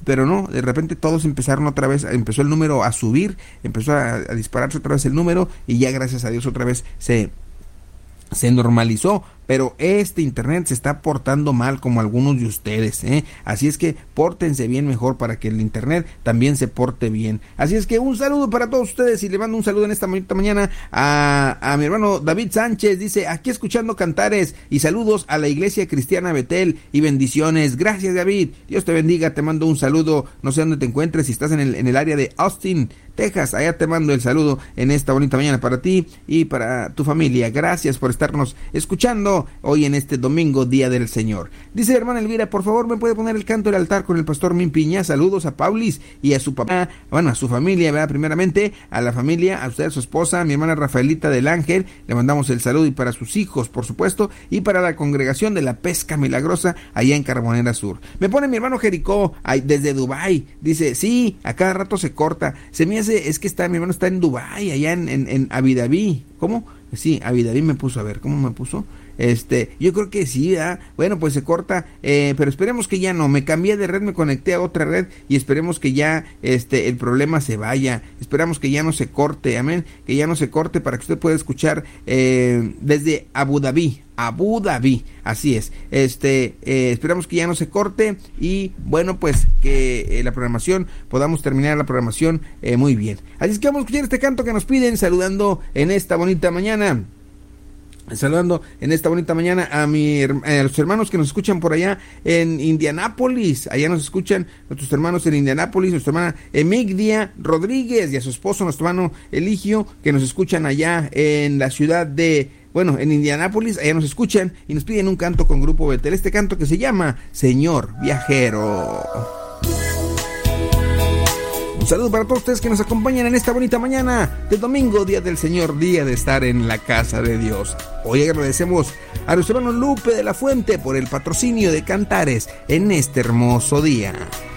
pero no, de repente todos empezaron otra vez, empezó el número a subir, empezó a dispararse otra vez el número, y ya gracias a Dios otra vez se normalizó. Pero este internet se está portando mal como algunos de ustedes, así es que pórtense bien mejor para que el internet también se porte bien. Así es que un saludo para todos ustedes, y le mando un saludo en esta bonita mañana a mi hermano David Sánchez. Dice, aquí escuchando Cantares, y saludos a la Iglesia Cristiana Betel y bendiciones. Gracias, David, Dios te bendiga, te mando un saludo, no sé dónde te encuentres, si estás en el área de Austin, Texas, allá te mando el saludo en esta bonita mañana para ti y para tu familia. Gracias por estarnos escuchando hoy en este domingo, Día del Señor. Dice hermana Elvira, por favor, ¿me puede poner el canto del altar con el pastor Min Piña? Saludos a Paulis y a su papá, bueno, a su familia, ¿verdad? Primeramente, a la familia, a usted, a su esposa, a mi hermana Rafaelita del Ángel, le mandamos el saludo, y para sus hijos, por supuesto, y para la congregación de la Pesca Milagrosa, allá en Carbonera Sur. Me pone mi hermano Jericó, desde Dubái, dice, sí, a cada rato se corta, se me hace, es que mi hermano está en Dubái, allá en Abu Dhabi. ¿Cómo? Sí, Abu Dhabi me puso, a ver, ¿cómo me puso? Yo creo que sí, ¿verdad? Bueno, pues se corta, pero esperemos que ya no. Me cambié de red, me conecté a otra red, y esperemos que ya el problema se vaya. Esperamos que ya no se corte, amén, que ya no se corte, para que usted pueda escuchar desde Abu Dhabi, así es. Esperamos que ya no se corte, y bueno, pues que la programación, podamos terminar la programación muy bien. Así es que vamos a escuchar este canto que nos piden, saludando en esta bonita mañana a los hermanos que nos escuchan por allá en Indianápolis. Allá nos escuchan nuestros hermanos en Indianápolis, nuestra hermana Emigdia Rodríguez y a su esposo, nuestro hermano Eligio, que nos escuchan allá en la ciudad de, en Indianápolis. Allá nos escuchan y nos piden un canto con Grupo Betel, este canto que se llama Señor Viajero. Un saludo para todos ustedes que nos acompañan en esta bonita mañana de domingo, Día del Señor, día de estar en la casa de Dios. Hoy agradecemos a nuestro hermano Lupe de la Fuente por el patrocinio de Cantares en este hermoso día.